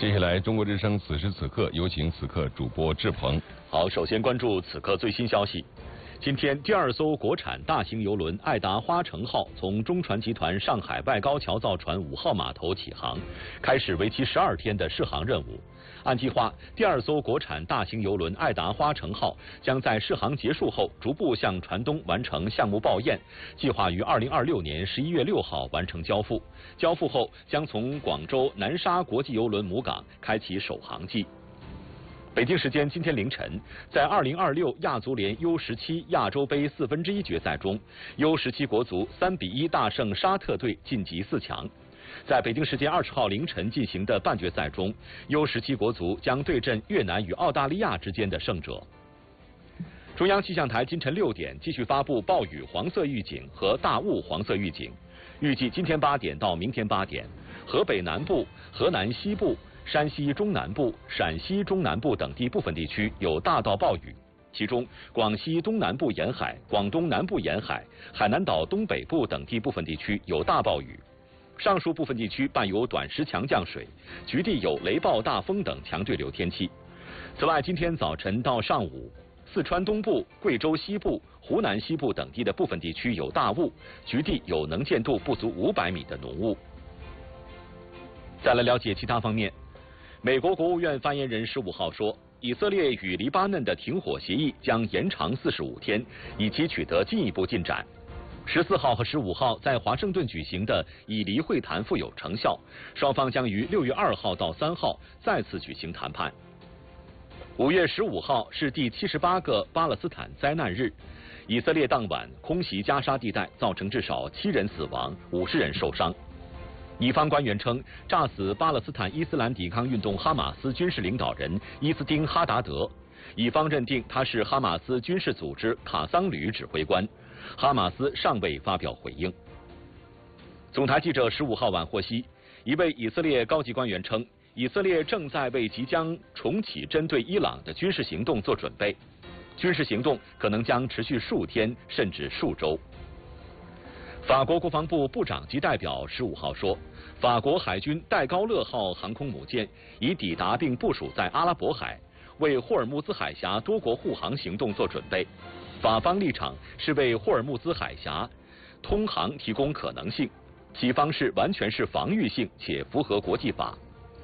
接下来，中国之声此时此刻有请此刻主播志鹏。 好，首先关注此刻最新消息。今天，第2艘国产大型邮轮爱达花城号从中船集团上海外高桥造船5号码头起航，开始为期12天的试航任务。按计划，第2艘国产大型邮轮爱达花城号将在试航结束后逐步向船东完成项目报验，计划于2026年11月6号完成交付。交付后将从广州南沙国际邮轮母港开启首航季。北京时间今天凌晨，在2026亚足联 U17 亚洲杯1/4决赛中，U17国足3比1大胜沙特队晋级4强。在北京时间20号凌晨进行的半决赛中 ，U17 国足将对阵越南与澳大利亚之间的胜者。中央气象台今晨6点继续发布暴雨黄色预警和大雾黄色预警，预计今天8点到明天8点，河北南部、河南西部、山西中南部、陕西中南部等地部分地区有大到暴雨，其中广西东南部沿海、广东南部沿海、海南岛东北部等地部分地区有大暴雨。上述部分地区伴有短时强降水，局地有雷暴大风等强对流天气。此外，今天早晨到上午，四川东部、贵州西部、湖南西部等地的部分地区有大雾，局地有能见度不足500米的浓雾。再来了解其他方面，美国国务院发言人15号说，以色列与黎巴嫩的停火协议将延长45天，以期取得进一步进展。14号和15号在华盛顿举行的以黎会谈富有成效，双方将于6月2号到3号再次举行谈判。5月15号是第78个巴勒斯坦灾难日，以色列当晚空袭加沙地带，造成至少7人死亡，50人受伤。以方官员称，炸死巴勒斯坦伊斯兰抵抗运动哈马斯军事领导人伊斯丁哈达德，以方认定他是哈马斯军事组织卡桑旅指挥官。哈马斯尚未发表回应。总台记者15号晚获悉，一位以色列高级官员称，以色列正在为即将重启针对伊朗的军事行动做准备，军事行动可能将持续数天甚至数周。法国国防部部长级代表15号说，法国海军戴高乐号航空母舰已抵达并部署在阿拉伯海，为霍尔木兹海峡多国护航行动做准备。法方立场是为霍尔木兹海峡通航提供可能性，其方式完全是防御性且符合国际法。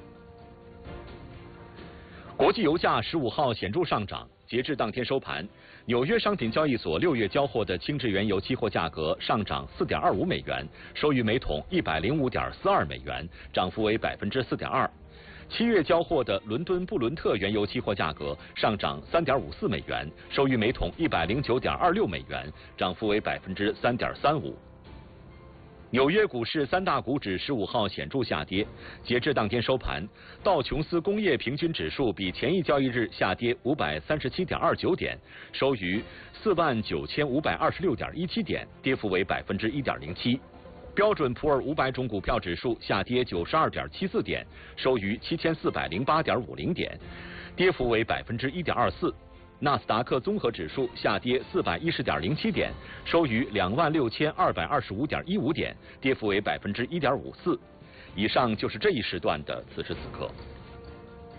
国际油价15号显著上涨，截至当天收盘，纽约商品交易所6月交货的轻质原油期货价格上涨4.25美元，收于每桶105.42美元，涨幅为4.2%。7月交货的伦敦布伦特原油期货价格上涨3.54美元，收于每桶109.26美元，涨幅为3.35%。纽约股市3大股指15号显著下跌，截至当天收盘，道琼斯工业平均指数比前一交易日下跌537.29点，收于49526.17点，跌幅为1.07%。标准普尔500种股票指数下跌92.74点，收于7408.50点，跌幅为1.24%。纳斯达克综合指数下跌410.07点，收于26225.15点，跌幅为1.54%。以上就是这一时段的此时此刻。